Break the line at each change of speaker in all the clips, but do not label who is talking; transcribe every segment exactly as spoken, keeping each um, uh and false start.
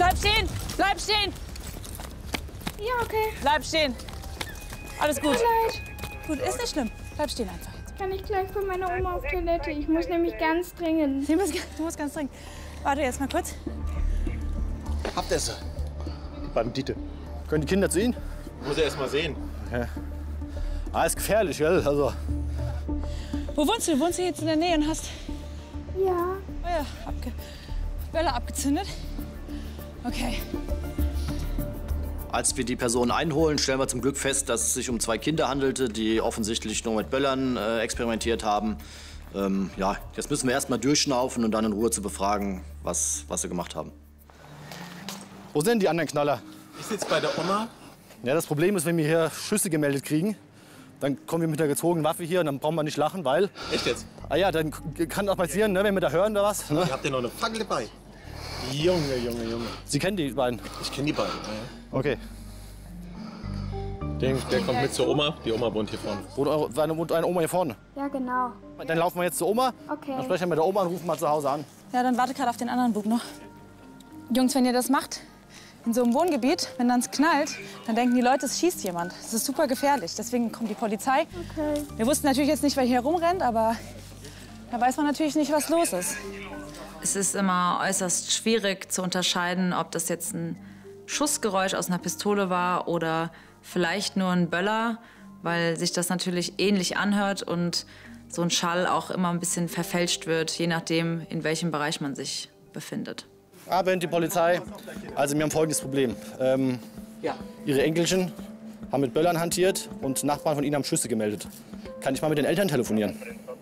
Bleib stehen! Bleib stehen!
Ja, okay.
Bleib stehen. Alles gut.
Tut mir leid.
Gut, ist nicht schlimm. Bleib stehen einfach.
Kann ich gleich von meiner Oma auf Toilette? Ich muss nämlich ganz dringend.
Du musst, du musst ganz dringend. Warte jetzt mal kurz.
Habt ihr sie? Bandite. Können die Kinder zu Ihnen?
Muss er erst mal sehen.
Ja. Ah, ist gefährlich, gell? Also.
Wo wohnst du? Wohnst du jetzt in der Nähe und hast
Ja.
oh ja, abge Böller abgezündet? Okay.
Als wir die Person einholen, stellen wir zum Glück fest, dass es sich um zwei Kinder handelte, die offensichtlich nur mit Böllern äh, experimentiert haben. Ähm, ja, jetzt müssen wir erst mal durchschnaufen und dann in Ruhe zu befragen, was, was sie gemacht haben.
Wo sind die anderen Knaller?
Ich sitze bei der Oma.
Ja, das Problem ist, wenn wir hier Schüsse gemeldet kriegen, dann kommen wir mit einer gezogenen Waffe hier und dann brauchen wir nicht lachen, weil...
Echt jetzt?
Ah ja, dann kann auch passieren, ne, wenn wir da hören oder was. Ne?
Ihr habt ja noch eine Fackel dabei. Junge, Junge, Junge.
Sie kennen die beiden?
Ich kenne die beiden. Ja.
Okay.
Der, der kommt mit zur Oma. Die Oma wohnt hier vorne.
Wohnt eine, wohnt eine Oma hier vorne?
Ja, genau.
Dann laufen wir jetzt zur Oma.
Okay.
Dann sprechen wir mit der Oma und rufen mal zu Hause an.
Ja, dann warte gerade auf den anderen Bub noch. Jungs, wenn ihr das macht, in so einem Wohngebiet, wenn dann es knallt, dann denken die Leute, es schießt jemand. Das ist super gefährlich. Deswegen kommt die Polizei.
Okay.
Wir wussten natürlich jetzt nicht, wer hier rumrennt, aber da weiß man natürlich nicht, was los ist.
Es ist immer äußerst schwierig zu unterscheiden, ob das jetzt ein Schussgeräusch aus einer Pistole war oder vielleicht nur ein Böller, weil sich das natürlich ähnlich anhört und so ein Schall auch immer ein bisschen verfälscht wird, je nachdem, in welchem Bereich man sich befindet.
Abend, die Polizei. Also wir haben folgendes Problem. Ähm,
Ja.
Ihre Enkelchen haben mit Böllern hantiert und Nachbarn von Ihnen haben Schüsse gemeldet. Kann ich mal mit den Eltern telefonieren?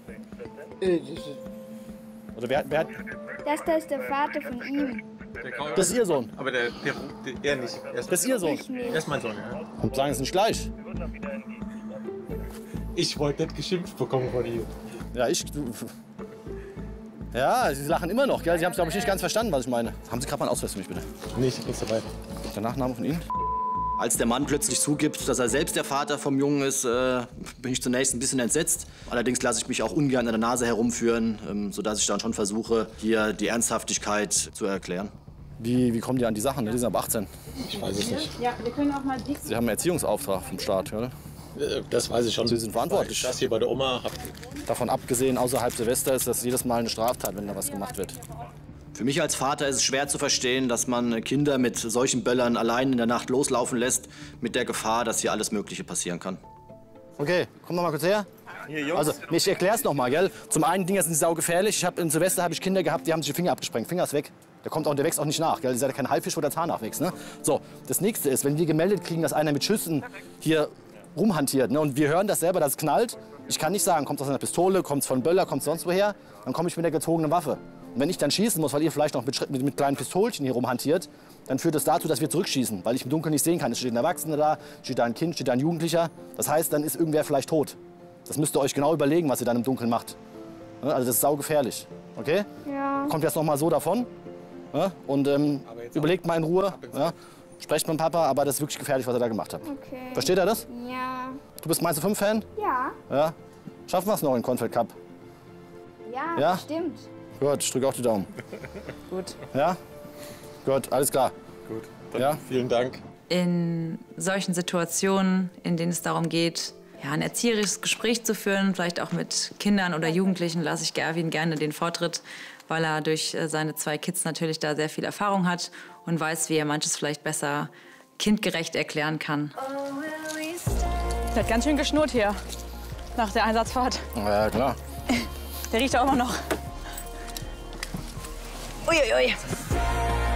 Oder wer, wer hat...
Das, das ist der Vater von ihm.
Das ist Ihr Sohn.
Aber der, der, der er nicht. Er ist,
Das ist Ihr Sohn.
er ist mein Sohn, ja.
Und sagen Sie nicht gleich.
Ich wollte nicht geschimpft bekommen von ihm.
Ja, ich... Du, ja, Sie lachen immer noch, gell? Sie haben es, glaube ich, nicht ganz verstanden, was ich meine. Haben Sie gerade mal einen Ausweis für mich, bitte?
Nicht, nichts dabei.
Der Nachname von Ihnen?
Als der Mann plötzlich zugibt, dass er selbst der Vater vom Jungen ist, äh, bin ich zunächst ein bisschen entsetzt. Allerdings lasse ich mich auch ungern an der Nase herumführen, ähm, sodass ich dann schon versuche, hier die Ernsthaftigkeit zu erklären.
Wie, wie kommen die an die Sachen? Die sind ab achtzehn.
Ich weiß es nicht.
Ja, wir können auch mal die.
Sie haben einen Erziehungsauftrag vom Staat, oder?
Äh, Das weiß ich schon.
Sie sind verantwortlich.
Ich das hier bei der Oma hab.
Davon abgesehen, außerhalb Silvester ist das jedes Mal eine Straftat, wenn da was gemacht wird.
Für mich als Vater ist es schwer zu verstehen, dass man Kinder mit solchen Böllern allein in der Nacht loslaufen lässt, mit der Gefahr, dass hier alles Mögliche passieren kann.
Okay, komm noch mal kurz her.
Hier, Jungs.
Also, ich erklär's noch mal, gell? Zum einen Dinger sind sie saugefährlich. Ich hab, in Silvester habe ich Kinder gehabt, die haben sich die Finger abgesprengt. Finger ist weg. Der kommt auch, der wächst auch nicht nach, gell? Das ist ja kein Haifisch, wo der Zahn nachwächst, ne? So, das nächste ist, wenn wir gemeldet kriegen, dass einer mit Schüssen hier rumhantiert, ne? Und wir hören das selber, dass es knallt. Ich kann nicht sagen, kommt es aus einer Pistole, kommt es von Böller, kommt es sonst woher. Dann komme ich mit der gezogenen Waffe. Und wenn ich dann schießen muss, weil ihr vielleicht noch mit, mit, mit kleinen Pistolchen hier rumhantiert, dann führt das dazu, dass wir zurückschießen, weil ich im Dunkeln nicht sehen kann. Es steht ein Erwachsener da, steht da ein Kind, steht da ein Jugendlicher. Das heißt, dann ist irgendwer vielleicht tot. Das müsst ihr euch genau überlegen, was ihr dann im Dunkeln macht. Ne? Also das ist saugefährlich. Okay?
Ja.
Kommt jetzt noch mal so davon. Ne? Und ähm, überlegt mal in Ruhe. Ja? Sprecht mit dem Papa, aber das ist wirklich gefährlich, was ihr da gemacht habt.
Okay.
Versteht er das?
Ja.
Du bist Mainz fünf Fan?
Ja.
Ja. Schaffen wir es noch in Confed Cup?
Ja,
Ja?
stimmt.
Gut, ich drücke auch die Daumen.
Gut.
Ja? Gut, alles klar.
Gut, dann
Ja?
vielen Dank.
In solchen Situationen, in denen es darum geht, ja, ein erzieherisches Gespräch zu führen, vielleicht auch mit Kindern oder Jugendlichen, lasse ich Gerwin gerne den Vortritt, weil er durch äh, seine zwei Kids natürlich da sehr viel Erfahrung hat und weiß, wie er manches vielleicht besser kindgerecht erklären kann.
Der hat ganz schön geschnurrt hier nach der Einsatzfahrt.
Ja, klar.
Der riecht auch immer noch. Uiuiui.